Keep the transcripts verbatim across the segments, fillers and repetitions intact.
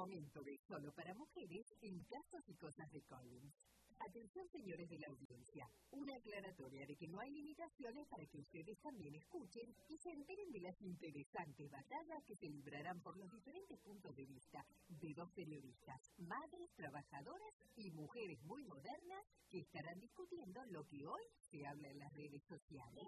Momento de Solo para Mujeres en Casos y Cosas de Collins. Atención, señores de la audiencia. Una aclaratoria de que no hay limitaciones para que ustedes también escuchen y se enteren de las interesantes batallas que se librarán por los diferentes puntos de vista de dos periodistas, madres, trabajadoras y mujeres muy modernas que estarán discutiendo lo que hoy se habla en las redes sociales.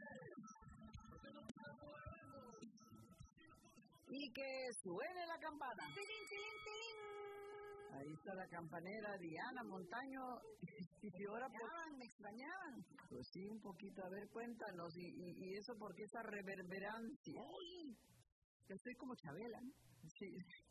Y que suene la campana. ¡Tilín, tilín, tilín! Ahí está la campanera Diana Montaño. Y ahora pues, me extrañaban. Pues sí, un poquito. A ver, cuéntanos. ¿Y, y, y eso por qué esa reverberancia? Uy, yo estoy como Chabela, ¿no? Sí.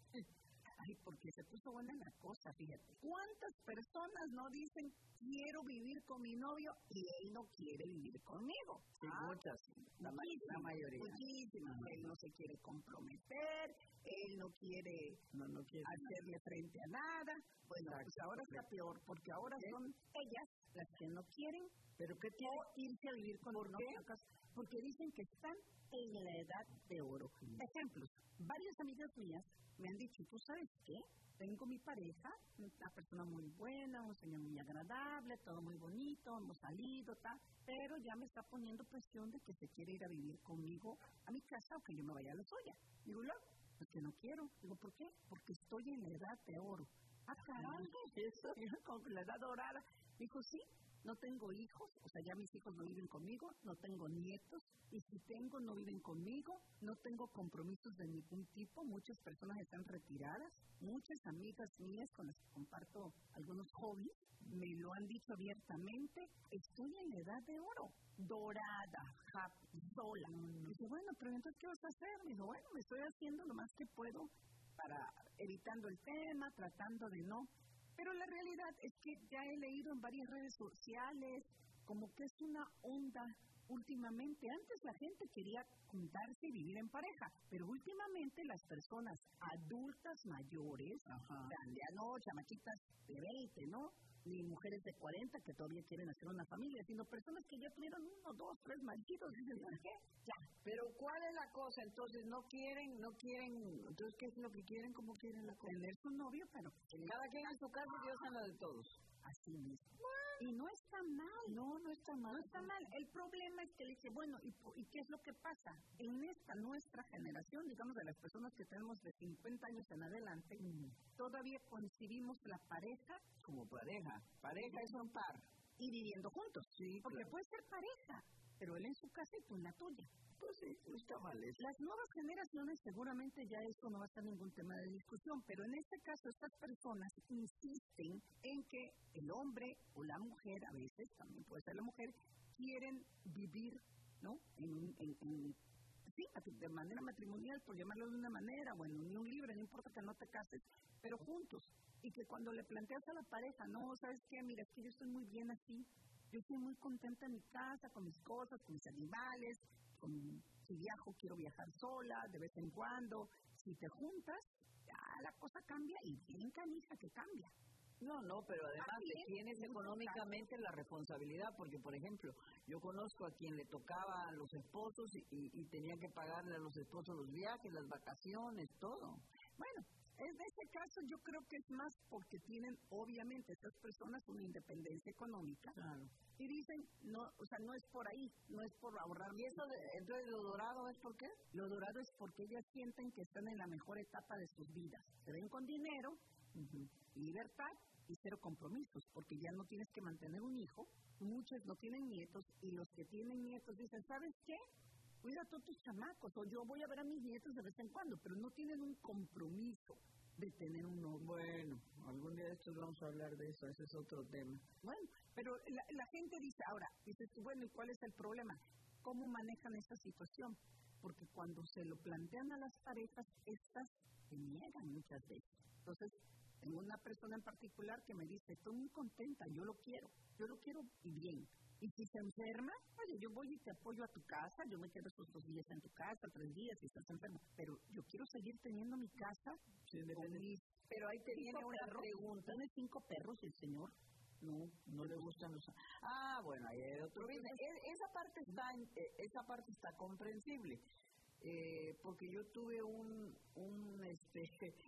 Ay, porque se puso buena la cosa, fíjate. ¿Cuántas personas no dicen quiero vivir con mi novio y él no quiere vivir conmigo? Sí, ah, muchas. La, la mayoría. Muchísimas. Uh-huh. Él no se quiere comprometer, él no quiere, no, no quiere hacerle nada. frente a nada. Bueno, exacto, pues ahora está peor, porque ahora ¿qué? Son ellas las que no quieren, pero ¿qué tiene? irse a vivir con ¿Por no qué? Porque dicen que están en la edad de oro. Mm. Ejemplos, varias amigas mías me han dicho, ¿tú sabes qué? Tengo mi pareja, una persona muy buena, un señor muy agradable, todo muy bonito, hemos salido, tal, pero ya me está poniendo presión de que se quiere ir a vivir conmigo a mi casa o que yo me vaya a la suya. Digo, no, pues que no quiero. Digo, ¿por qué? Porque estoy en la edad de oro. Ah, caramba, eso, con la edad dorada. Dijo, sí, no tengo hijos, o sea, ya mis hijos no viven conmigo, no tengo nietos, y si tengo, no viven conmigo, no tengo compromisos de ningún tipo, muchas personas están retiradas, muchas amigas mías con las que comparto algunos hobbies, me lo han dicho abiertamente, estoy en la edad de oro, dorada, happy, sola. Mm. Dice, bueno, pero entonces, ¿qué vas a hacer? Me dijo, bueno, me estoy haciendo lo más que puedo para evitando el tema, tratando de no. Pero la realidad es que ya he leído en varias redes sociales como que es una onda últimamente. Antes la gente quería juntarse y vivir en pareja, pero últimamente las personas adultas mayores, ya no chamaquitas de veinte, ¿no? Ni mujeres de cuarenta que todavía quieren hacer una familia, sino personas que ya tuvieron uno, dos, tres maridos. Dicen, ¿por qué? Ya. Pero ¿cuál es la cosa? Entonces, ¿no quieren, no quieren, entonces qué es lo que quieren? ¿Cómo quieren la cosa? Tener su novio, pero cada quien en su casa y Dios en la de todos. Así mismo. Bueno, y no está mal. No, no está mal. No está mal. El problema es que le dice, bueno, ¿y, ¿y qué es lo que pasa? En esta nuestra generación, digamos, de las personas que tenemos de cincuenta años en adelante, mm. todavía concibimos la pareja como pareja. Pareja es un par. Y viviendo juntos. Sí, porque claro. Puede ser pareja, pero él en su casa y tú en la tuya. Pues sí, no está mal eso. Las nuevas generaciones seguramente ya esto no va a ser ningún tema de discusión, pero en este caso estas personas insisten en que el hombre o la mujer, a veces también puede ser la mujer, quieren vivir, ¿no? En, en, en sí, de manera matrimonial, por llamarlo de una manera, o en unión libre, no importa que no te cases, pero juntos. Y que cuando le planteas a la pareja, no, ¿sabes qué? Mira, es que yo estoy muy bien así, yo estoy muy contenta en mi casa, con mis cosas, con mis animales, con, si viajo quiero viajar sola, de vez en cuando. Si te juntas, ya la cosa cambia y bien canija que cambia. No, no, pero además le tienes económicamente la responsabilidad, porque, por ejemplo, yo conozco a quien le tocaba a los esposos y, y, y tenía que pagarle a los esposos los viajes, las vacaciones, todo. Bueno, en este caso yo creo que es más porque tienen, obviamente, estas personas una independencia económica. Claro. Y dicen, no, o sea, no es por ahí, no es por ahorrar. ¿Y eso, de, entonces, lo dorado es por qué? Lo dorado es porque ellas sienten que están en la mejor etapa de sus vidas. Se ven con dinero, uh-huh, libertad y cero compromisos, porque ya no tienes que mantener un hijo. Muchos no tienen nietos y los que tienen nietos dicen, ¿sabes qué? Cuida a todos tus chamacos, o yo voy a ver a mis nietos de vez en cuando, pero no tienen un compromiso de tener un novio. Bueno, algún día de estos vamos a hablar de eso, ese es otro tema. Bueno, pero la, la gente dice, ahora, dices tú, bueno, ¿y cuál es el problema? ¿Cómo manejan esta situación? Porque cuando se lo plantean a las parejas, estas se niegan muchas veces. Entonces, tengo una persona en particular que me dice, estoy muy contenta, yo lo quiero, yo lo quiero y bien. Y si se enferma, oye, yo voy y te apoyo a tu casa, yo me quedo esos dos días en tu casa, tres días si estás enfermo, pero yo quiero seguir teniendo mi casa. Sí, mis, pero ahí te viene una perros, pregunta. ¿Tiene cinco perros el señor? No, no le gustan los... Ah, bueno, ahí hay otro business. Esa parte está, esa parte está comprensible, eh, porque yo tuve un, un, este...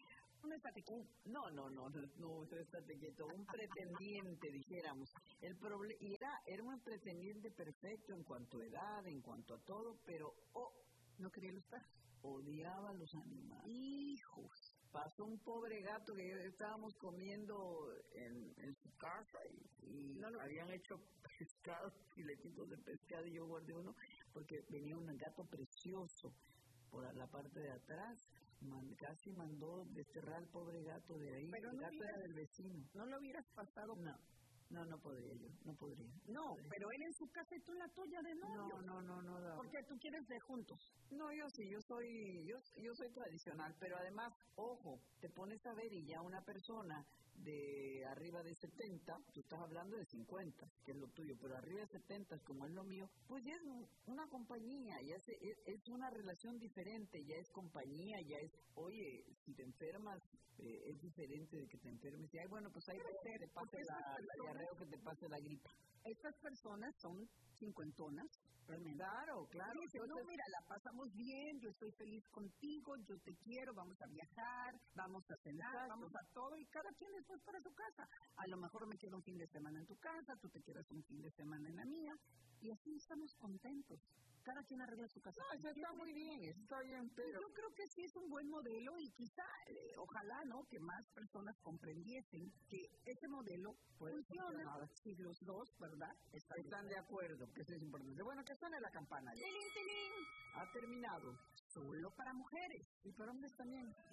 Un estate quieto. No, no, no, no, no, estate quieto. Un pretendiente, dijéramos. El proble- y era, era un pretendiente perfecto en cuanto a edad, en cuanto a todo, pero oh, no quería los perros. Odiaba a los animales. Hijos. Pasó un pobre gato que estábamos comiendo en, en su casa y, y no lo habían hecho pescado, filetitos de pescado, y yo guardé uno porque venía un gato precioso por la parte de atrás. Man, casi mandó desterrar al pobre gato de ahí. Pero el no gato hubieras, era del vecino. No lo hubieras pasado. No. No, no podría yo, no podría. No, podría. Pero él en su casa y tú en la tuya de novio. No, no, no, no. no. Porque tú quieres de juntos. No, yo sí, yo soy, yo, yo soy tradicional, pero además, ojo, te pones a ver y ya una persona de arriba de setenta, tú estás hablando de cincuenta, que es lo tuyo, pero arriba de setenta, como es lo mío, pues ya es una compañía, ya es, es, es una relación diferente, ya es compañía, ya es, oye, si te enfermas, eh, es diferente de que te enfermes, y ay, bueno, pues ahí que te pase la, la diarrea o que te pase la gripa. Estas personas son cincuentonas, realmente. Claro, claro. Dice, no, mira, la pasamos bien, yo estoy feliz contigo, yo te quiero, vamos a viajar, vamos a cenar, Exacto. vamos a todo, y cada quien después para su casa. A lo mejor me quedo un fin de semana en tu casa, tú te quedas un fin de semana en la mía, y así estamos contentos. Cada quien arregla su casa. No, eso está muy bien, está bien, pero... Yo creo que sí es un buen modelo y quizá, eh, ojalá, ¿no?, que más personas comprendiesen que ese modelo funciona si los dos, ¿verdad?, están, están de acuerdo, que eso es importante. Bueno, que suene la campana. ¡Tilín, tilín! Ha terminado. Solo para mujeres. Y para hombres también.